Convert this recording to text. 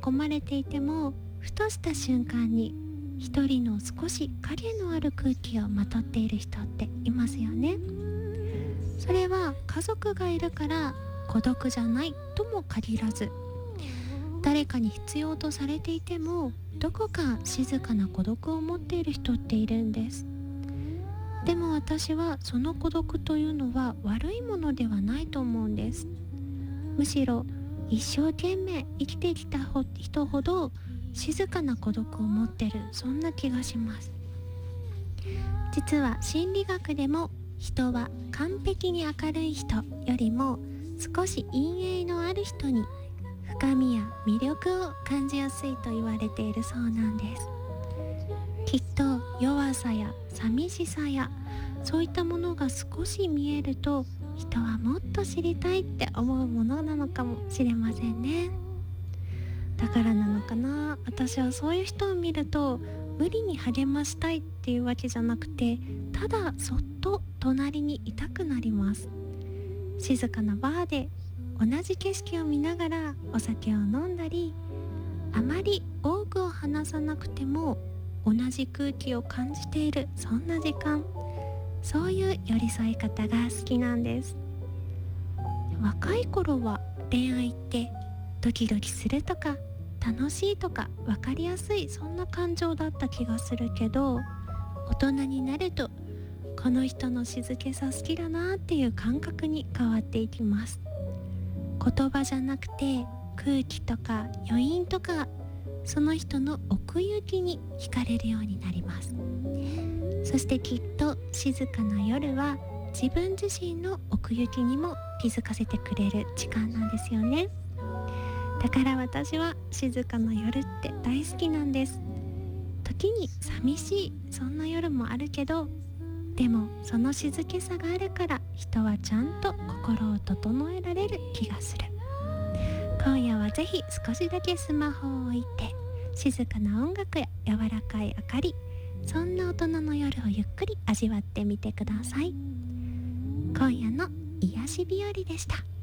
囲まれていても、ふとした瞬間に一人の少し影のある空気をまとっている人っていますよね。それは家族がいるから孤独じゃないとも限らず、誰かに必要とされていてもどこか静かな孤独を持っている人っているんです。でも私はその孤独というのは悪いものではないと思うんです。むしろ一生懸命生きてきた人ほど静かな孤独を持ってる、そんな気がします。実は心理学でも、人は完璧に明るい人よりも少し陰影のある人に深みや魅力を感じやすいと言われているそうなんです。きっと弱さや寂しさやそういったものが少し見えると、人はもっと知りたいって思うものなのかもしれませんね。だからなのかな、私はそういう人を見ると無理に励ましたいっていうわけじゃなくて、ただそっと隣にいたくなります。静かなバーで同じ景色を見ながらお酒を飲んだり、あまり多くを話さなくても同じ空気を感じている、そんな時間、そういう寄り添い方が好きなんです。若い頃は恋愛ってドキドキするとか楽しいとか分かりやすい、そんな感情だった気がするけど、大人になるとこの人の静けさ好きだなっていう感覚に変わっていきます。言葉じゃなくて空気とか余韻とか、その人の奥行きに惹かれるようになります。そしてきっと静かな夜は自分自身の奥行きにも気づかせてくれる時間なんですよね。だから私は静かな夜って大好きなんです。時に寂しい、そんな夜もあるけど、でもその静けさがあるから人はちゃんと心を整えられる気がする。今夜はぜひ少しだけスマホを置いて、静かな音楽や柔らかい明かり、そんな大人の夜をゆっくり味わってみてください。今夜の癒し日和でした。